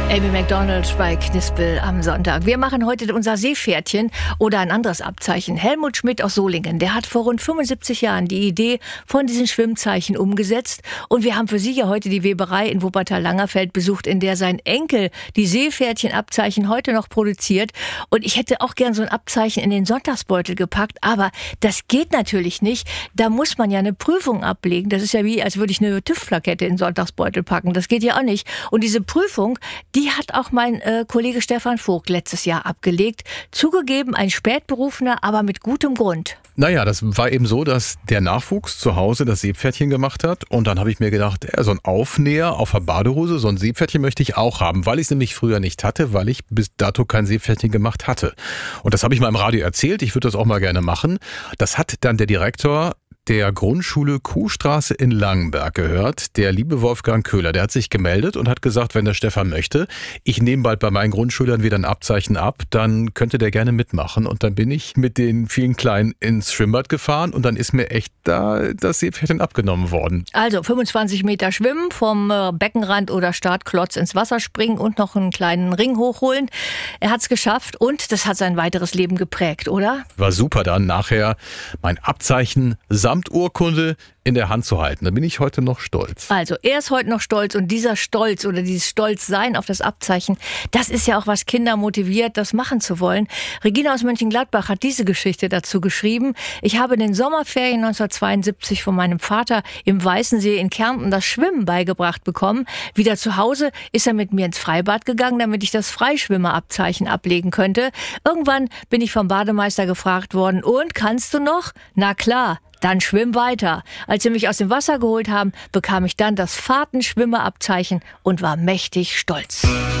Amy Macdonald bei Knispel am Sonntag. Wir machen heute unser Seepferdchen oder ein anderes Abzeichen. Helmut Schmidt aus Solingen, der hat vor rund 75 Jahren die Idee von diesen Schwimmzeichen umgesetzt. Und wir haben für Sie ja heute die Weberei in Wuppertal-Langerfeld besucht, in der sein Enkel die Seepferdchen-Abzeichen heute noch produziert. Und ich hätte auch gern so ein Abzeichen in den Sonntagsbeutel gepackt, aber das geht natürlich nicht. Da muss man ja eine Prüfung ablegen. Das ist ja wie, als würde ich eine TÜV-Plakette in den Sonntagsbeutel packen. Das geht ja auch nicht. Und diese Prüfung, die hat auch mein Kollege Stefan Vogt letztes Jahr abgelegt. Zugegeben, ein Spätberufener, aber mit gutem Grund. Naja, das war eben so, dass der Nachwuchs zu Hause das Seepferdchen gemacht hat. Und dann habe ich mir gedacht, so ein Aufnäher auf der Badehose, so ein Seepferdchen möchte ich auch haben, weil ich es nämlich früher nicht hatte, weil ich bis dato kein Seepferdchen gemacht hatte. Und das habe ich mal im Radio erzählt, ich würde das auch mal gerne machen. Das hat dann der Direktor der Grundschule Kuhstraße in Langenberg gehört, der liebe Wolfgang Köhler. Der hat sich gemeldet und hat gesagt, wenn der Stefan möchte, ich nehme bald bei meinen Grundschülern wieder ein Abzeichen ab, dann könnte der gerne mitmachen. Und dann bin ich mit den vielen Kleinen ins Schwimmbad gefahren und dann ist mir echt da das Seepferdchen abgenommen worden. Also 25 Meter schwimmen, vom Beckenrand oder Startklotz ins Wasser springen und noch einen kleinen Ring hochholen. Er hat es geschafft und das hat sein weiteres Leben geprägt, oder? War super dann nachher mein Abzeichen samt Urkunde in der Hand zu halten. Da bin ich heute noch stolz. Also er ist heute noch stolz und dieser Stolz oder dieses Stolzsein auf das Abzeichen, das ist ja auch, was Kinder motiviert, das machen zu wollen. Regina aus Mönchengladbach hat diese Geschichte dazu geschrieben. Ich habe in den Sommerferien 1972 von meinem Vater im Weißensee in Kärnten das Schwimmen beigebracht bekommen. Wieder zu Hause ist er mit mir ins Freibad gegangen, damit ich das Freischwimmerabzeichen ablegen könnte. Irgendwann bin ich vom Bademeister gefragt worden, und kannst du noch? Na klar. Dann schwimm weiter. Als sie mich aus dem Wasser geholt haben, bekam ich dann das Fahrtenschwimmerabzeichen und war mächtig stolz.